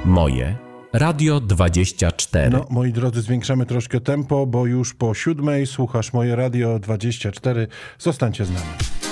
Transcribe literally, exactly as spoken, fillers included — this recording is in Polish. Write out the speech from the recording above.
Moje Radio dwadzieścia cztery. No, moi drodzy, zwiększamy troszkę tempo, bo już po siódmej słuchasz Moje Radio dwadzieścia cztery. Zostańcie z nami.